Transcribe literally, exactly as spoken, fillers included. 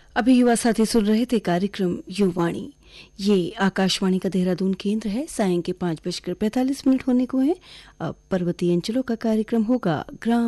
अभी युवा साथी सुन रहे थे कार्यक्रम युवाणी। ये आकाशवाणी का देहरादून केंद्र है। सायं के पाँच बजकर पैंतालीस मिनट होने को है। अब पर्वतीय अंचलों का कार्यक्रम होगा ग्राम